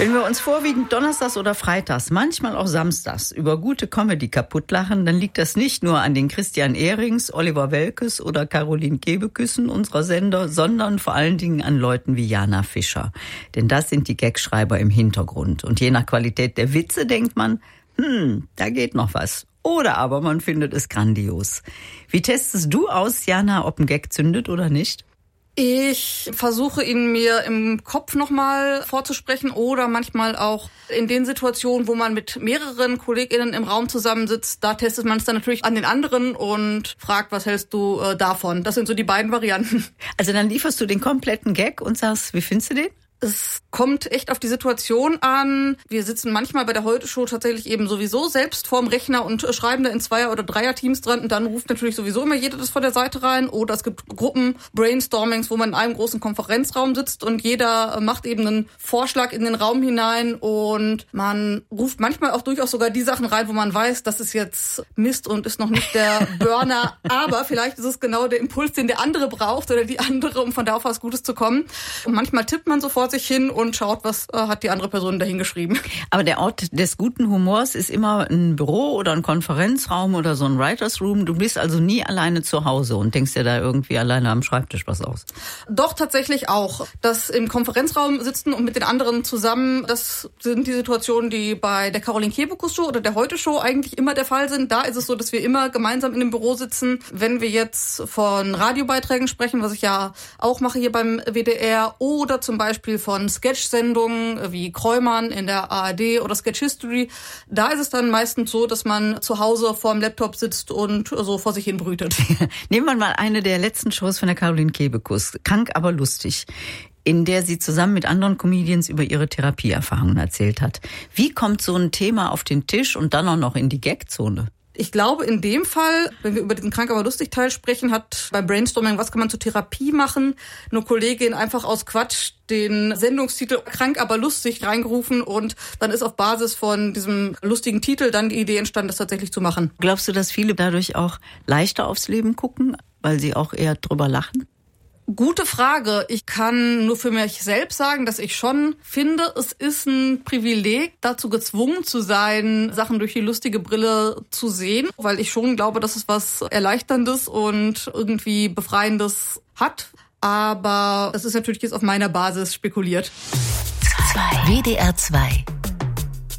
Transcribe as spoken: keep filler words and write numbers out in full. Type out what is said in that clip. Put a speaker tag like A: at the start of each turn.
A: Wenn wir uns vorwiegend donnerstags oder freitags, manchmal auch samstags über gute Comedy kaputtlachen, dann liegt das nicht nur an den Christian Ehrings, Oliver Welkes oder Caroline Kebekus unserer Sender, sondern vor allen Dingen an Leuten wie Jana Fischer. Denn das sind die Gagschreiber im Hintergrund. Und je nach Qualität der Witze denkt man, hm, da geht noch was. Oder aber man findet es grandios. Wie testest du aus, Jana, ob ein Gag zündet oder nicht?
B: Ich versuche ihn mir im Kopf nochmal vorzusprechen oder manchmal auch in den Situationen, wo man mit mehreren KollegInnen im Raum zusammensitzt, da testet man es dann natürlich an den anderen und fragt, was hältst du äh, davon? Das sind so die beiden Varianten.
A: Also dann lieferst du den kompletten Gag und sagst, wie findest du den?
B: Es kommt echt auf die Situation an. Wir sitzen manchmal bei der Heute-Show tatsächlich eben sowieso selbst vorm Rechner und schreiben da in Zweier- oder Dreier-Teams dran. Und dann ruft natürlich sowieso immer jeder das von der Seite rein. Oder es gibt Gruppen-Brainstormings, wo man in einem großen Konferenzraum sitzt und jeder macht eben einen Vorschlag in den Raum hinein. Und man ruft manchmal auch durchaus sogar die Sachen rein, wo man weiß, das ist jetzt Mist und ist noch nicht der Burner. Aber vielleicht ist es genau der Impuls, den der andere braucht oder die andere, um von da auf was Gutes zu kommen. Und manchmal tippt man sofort sich hin und schaut, was äh, hat die andere Person dahin geschrieben.
A: Aber der Ort des guten Humors ist immer ein Büro oder ein Konferenzraum oder so ein Writers Room. Du bist also nie alleine zu Hause und denkst dir da irgendwie alleine am Schreibtisch was aus.
B: Doch, tatsächlich auch. Das im Konferenzraum sitzen und mit den anderen zusammen, das sind die Situationen, die bei der Caroline Kebekus Show oder der Heute Show eigentlich immer der Fall sind. Da ist es so, dass wir immer gemeinsam in dem Büro sitzen. Wenn wir jetzt von Radiobeiträgen sprechen, was ich ja auch mache hier beim W D R, oder zum Beispiel von Sketch-Sendungen wie Kräumann in der A R D oder Sketch History. Da ist es dann meistens so, dass man zu Hause vorm Laptop sitzt und so vor sich hin brütet.
A: Nehmen wir mal eine der letzten Shows von der Caroline Kebekus, Krank, aber lustig, in der sie zusammen mit anderen Comedians über ihre Therapieerfahrungen erzählt hat. Wie kommt so ein Thema auf den Tisch und dann auch noch in die Gagzone?
B: Ich glaube, in dem Fall, wenn wir über diesen Krank, aber lustig Teil sprechen, hat beim Brainstorming, was kann man zur Therapie machen, eine Kollegin einfach aus Quatsch den Sendungstitel Krank, aber lustig reingerufen und dann ist auf Basis von diesem lustigen Titel dann die Idee entstanden, das tatsächlich zu machen.
A: Glaubst du, dass viele dadurch auch leichter aufs Leben gucken, weil sie auch eher drüber lachen?
B: Gute Frage. Ich kann nur für mich selbst sagen, dass ich schon finde, es ist ein Privileg, dazu gezwungen zu sein, Sachen durch die lustige Brille zu sehen, weil ich schon glaube, dass es was Erleichterndes und irgendwie Befreiendes hat. Aber das ist natürlich jetzt auf meiner Basis spekuliert.
C: W D R zwei